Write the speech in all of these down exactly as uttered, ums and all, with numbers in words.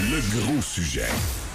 Le gros sujet.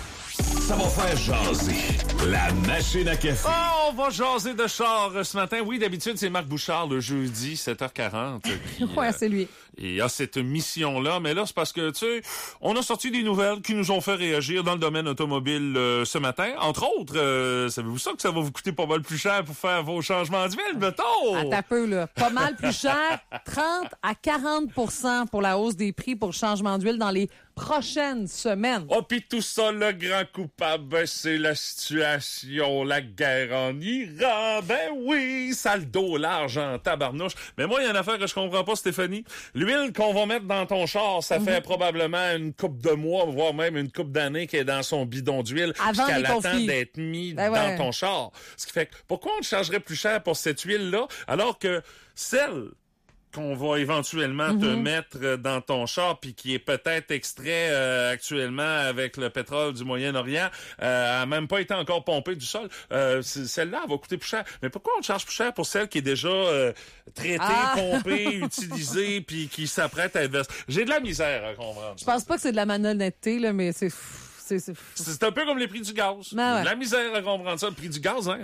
Ça va faire jaser. La machine à café. Oh, on va jaser de char ce matin. Oui, d'habitude, c'est Marc Bouchard le jeudi, sept heures quarante. Qui, ouais, euh, c'est lui. Il a cette mission-là. Mais là, c'est parce que, tu sais, on a sorti des nouvelles qui nous ont fait réagir dans le domaine automobile euh, ce matin. Entre autres, euh, savez-vous ça que ça va vous coûter pas mal plus cher pour faire vos changements d'huile, mettons? Attends un peu, là. Pas mal plus cher. trente à quarante pour cent pour la hausse des prix pour le changement d'huile dans les prochaines semaines. Oh, pis tout ça, le grand coupable, ben, c'est la situation, la guerre en Iran. Ben oui, ça le dos large en tabarnouche. Mais moi, il y a une affaire que je comprends pas, Stéphanie. L'huile qu'on va mettre dans ton char, ça mm-hmm. fait probablement une couple de mois, voire même une couple d'années qu'elle est dans son bidon d'huile. Avant qu'elle les attend conflits. d'être mise ben dans ouais. ton char. Ce qui fait que, pourquoi on te chargerait plus cher pour cette huile-là, alors que celle qu'on va éventuellement mm-hmm. te mettre dans ton char puis qui est peut-être extrait euh, actuellement avec le pétrole du Moyen-Orient, euh, a même pas été encore pompée du sol. Euh, celle-là elle va coûter plus cher. Mais pourquoi on te charge plus cher pour celle qui est déjà euh, traitée, ah! pompée, utilisée puis qui s'apprête à être versée? J'ai de la misère à comprendre. Je pense pas que c'est de la malhonnêteté, là, mais c'est... C'est, c'est... c'est un peu comme les prix du gaz. Ben ouais. La misère à comprendre ça. Le prix du gaz, hein.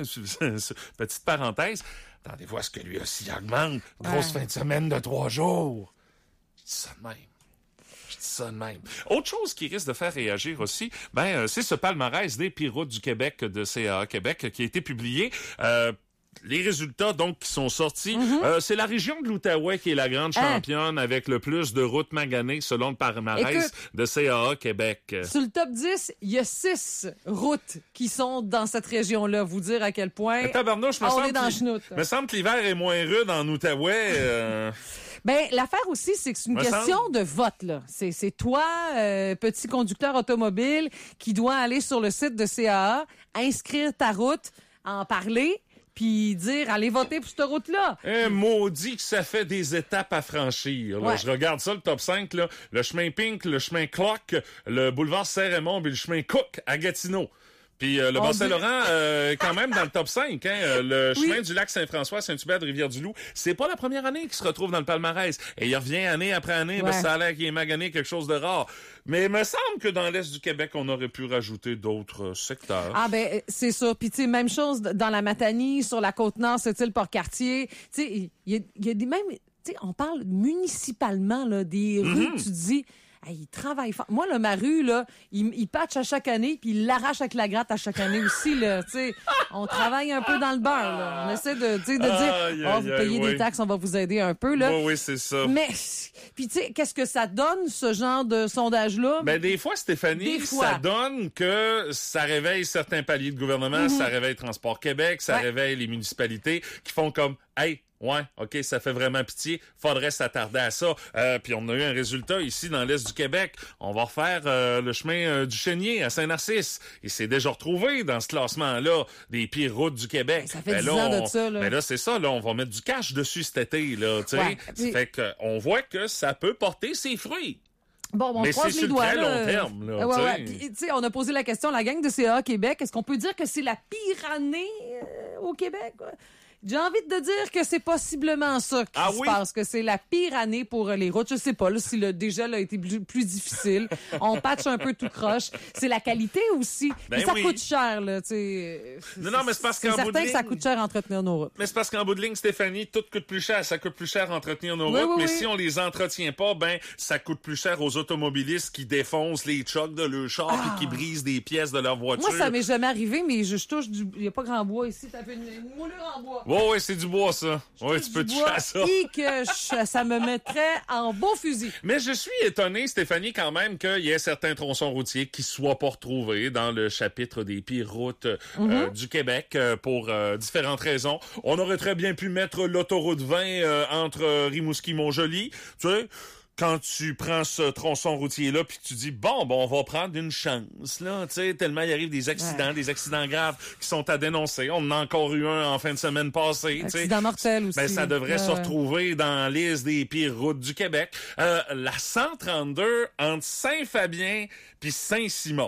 Petite parenthèse. Attendez-vous à ce que lui aussi augmente. Grosse ouais. fin de semaine de trois jours. Je dis ça de même. Je dis ça de même. Autre chose qui risque de faire réagir aussi, ben, euh, c'est ce palmarès des pires routes du Québec de C A A Québec qui a été publié. Euh, Les résultats, donc, qui sont sortis, mm-hmm. euh, c'est la région de l'Outaouais qui est la grande hein? championne avec le plus de routes maganées selon le palmarès Écoute, de C A A Québec. Sur le top dix, il y a six routes qui sont dans cette région-là. Vous dire à quel point tabarnouche, me on semble est dans que, chenoute. me semble que l'hiver est moins rude en Outaouais. Euh... Ben, l'affaire aussi, c'est que c'est une me question semble... de vote, là. C'est, c'est toi, euh, petit conducteur automobile, qui dois aller sur le site de C A A, inscrire ta route, en parler, puis dire, allez voter pour cette route-là. Un maudit que ça fait des étapes à franchir. Là. Ouais. Je regarde ça, le top cinq, là. Le chemin Pink, le chemin Clock, le boulevard Saint-Raymond, puis le chemin Cook à Gatineau. Puis euh, le Bas-Saint-Laurent, euh, quand même dans le top cinq, hein, euh, le oui. chemin du lac Saint-François, Saint-Hubert de Rivière-du-Loup, c'est pas la première année qu'il se retrouve dans le palmarès. Et il revient année après année, ouais. ben, ça a l'air qu'il est magané quelque chose de rare. Mais il me semble que dans l'Est du Québec, on aurait pu rajouter d'autres secteurs. Ah ben, c'est ça. Puis tu sais, même chose dans la Matanie, sur la Côte-Nord, c'est-il Port-Cartier. Tu sais, il y a, y a des même... Tu sais, on parle municipalement, là, des mm-hmm. rues, tu dis... Hey, il travaille fort. Moi, là, ma rue, là, il, il patche à chaque année, puis il l'arrache avec la gratte à chaque année aussi, là. Tu sais, on travaille un peu dans le beurre, là. On essaie de, tu sais, de dire, aïe, oh, vous aïe, payez oui. des taxes, on va vous aider un peu, là. Oui, oui, c'est ça. Mais, puis tu sais, qu'est-ce que ça donne, ce genre de sondage-là? Ben, des fois, Stéphanie, des fois. ça donne que ça réveille certains paliers de gouvernement, mm-hmm. ça réveille Transport Québec, ça ouais. réveille les municipalités qui font comme, hey, ouais, OK, ça fait vraiment pitié. Faudrait s'attarder à ça. Euh, puis on a eu un résultat ici dans l'Est du Québec. On va refaire euh, le chemin euh, du Chénier à Saint-Narcisse. Il s'est déjà retrouvé dans ce classement-là des pires routes du Québec. Ben, ça fait ben, dix là, ans on, de ça, là. Ben là, c'est ça, là. On va mettre du cash dessus cet été, là, tu sais. Ouais, puis... Fait qu'on voit que ça peut porter ses fruits. Bon, on mais croise c'est les sur doigts, le très là. long terme, là. Ouais, t'sais. ouais. Puis, tu sais, on a posé la question à la gang de C A A Québec. Est-ce qu'on peut dire que c'est la pire année euh, au Québec? Ouais. J'ai envie de dire que c'est possiblement ça qui ah se oui? passe, que c'est la pire année pour les routes. Je sais pas là, si le dégel a été plus, plus difficile. On patche un peu tout croche. C'est la qualité aussi. Ben mais ça oui. coûte cher, là. T'sais. Non, non, mais c'est parce c'est qu'en certain bout de que ça ligne... coûte cher entretenir nos routes. Mais c'est parce qu'en bout de ligne, Stéphanie, tout coûte plus cher. Ça coûte plus cher entretenir nos oui, routes. oui, mais oui. si on les entretient pas, ben ça coûte plus cher aux automobilistes qui défoncent les chocs de leur char et Ah. qui brisent des pièces de leur voiture. Moi, ça m'est jamais arrivé, mais je, je touche du... Il y a pas grand bois ici. T'as fait une, une moulure en bois. Ouais, ouais, c'est du bois, ça. Ouais, tu peux toucher à ça. Et que je, ça me mettrait en beau fusil. Mais je suis étonné, Stéphanie, quand même, qu'il y ait certains tronçons routiers qui soient pas retrouvés dans le chapitre des pires routes euh, Mm-hmm. du Québec euh, pour euh, différentes raisons. On aurait très bien pu mettre l'autoroute vingt euh, entre euh, Rimouski et Montjoly. Tu sais, quand tu prends ce tronçon routier-là puis que tu dis, bon, bon, on va prendre une chance, là, tu sais, tellement il arrive des accidents, ouais. des accidents graves qui sont à dénoncer. On en a encore eu un en fin de semaine passée, tu sais. Accident mortel aussi. Ben, ça devrait ouais. se retrouver dans la liste des pires routes du Québec. Euh, la cent trente-deux entre Saint-Fabien puis Saint-Simon.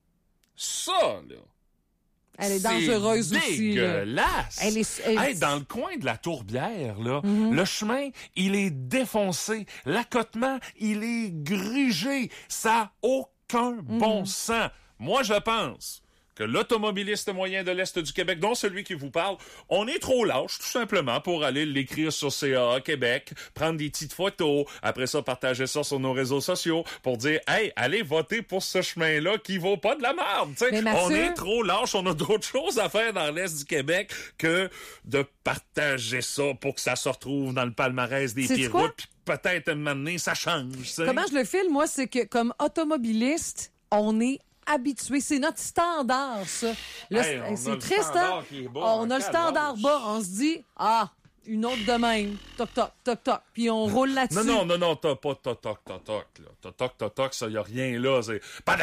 Ça, là. Elle est dangereuse aussi. Dégueulasse. Elle est, elle... Hey, dans le coin de la Tourbière, là, mm-hmm. le chemin, il est défoncé. L'accotement, il est grugé. Ça a aucun aucun bon sens. Moi, je pense que l'automobiliste moyen de l'Est du Québec, dont celui qui vous parle, on est trop lâche, tout simplement, pour aller l'écrire sur C A A Québec, prendre des petites photos, après ça, partager ça sur nos réseaux sociaux pour dire « Hey, allez voter pour ce chemin-là qui vaut pas de la merde! » On est trop lâche, on a d'autres choses à faire dans l'Est du Québec que de partager ça pour que ça se retrouve dans le palmarès des pires routes, puis peut-être, un moment donné, ça change. T'sais. Comment je le file, moi, c'est que comme automobiliste, on est habitué. C'est notre standard, ça. Là, hey, on c'est a triste, le hein? On a le standard bas. On se dit, ah, une autre de même. Toc, toc, toc, toc. Puis on roule là-dessus. Non, non, non, non, t'as pas toc, toc, toc, toc, là. Toc, toc, toc, toc, ça, y a rien là. C'est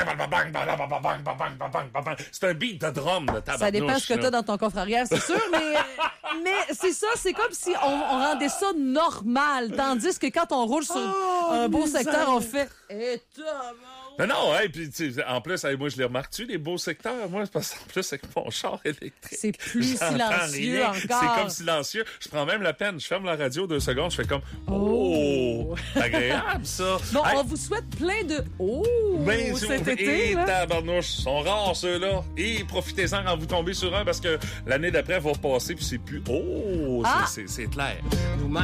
c'est un beat de drum, de tabarnouche. Ça dépend ce que t'as dans ton coffre arrière, c'est sûr, mais, mais c'est ça, c'est comme si on, on rendait ça normal. Tandis que quand on roule sur oh, un beau misère. secteur, on fait, et non, non, hey, puis en plus, hey, moi, je les remarque-tu, les beaux secteurs? Moi, parce qu'en plus, avec mon char électrique. C'est plus silencieux rien. encore. C'est comme silencieux. Je prends même la peine. Je ferme la radio deux secondes, je fais comme oh, oh. agréable, ça. Bon, hey. on vous souhaite plein de oh ben, cet et été. Et tabarnouche, sont rares, ceux-là. Et profitez-en quand vous tombez sur un, parce que l'année d'après va passer, puis c'est plus oh, ah. c'est clair.